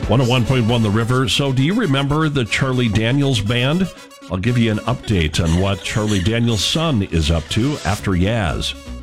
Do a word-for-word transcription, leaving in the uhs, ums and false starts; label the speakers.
Speaker 1: one oh one point one The River. So do you remember the Charlie Daniels Band? I'll give you an update on what Charlie Daniels' son is up to after Yaz.